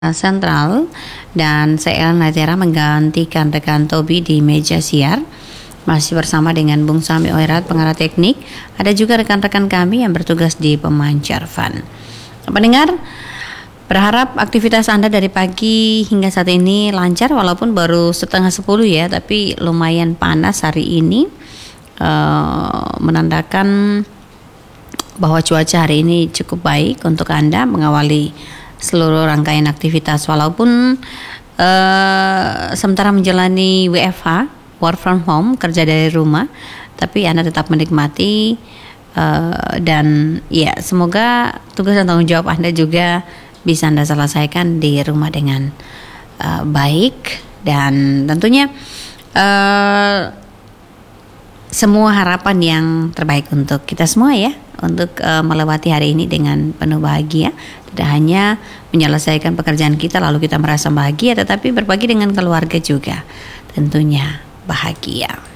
Sentral, dan saya Ellen Natera menggantikan rekan Tobi di meja siar. Masih bersama dengan Bung Sami Oirat, pengarah teknik. Ada juga rekan-rekan kami yang bertugas di pemancar fan. Pendengar, berharap aktivitas Anda dari pagi hingga saat ini lancar, walaupun baru 9:30 ya, tapi lumayan panas hari ini, menandakan bahwa cuaca hari ini cukup baik untuk Anda mengawali seluruh rangkaian aktivitas, walaupun sementara menjalani WFH, work from home, kerja dari rumah, tapi Anda tetap menikmati dan ya semoga tugas dan tanggung jawab Anda juga bisa Anda selesaikan di rumah dengan baik, dan tentunya semua harapan yang terbaik untuk kita semua ya, untuk melewati hari ini dengan penuh bahagia. Tidak hanya menyelesaikan pekerjaan kita lalu kita merasa bahagia, tetapi berbagi dengan keluarga juga tentunya bahagia.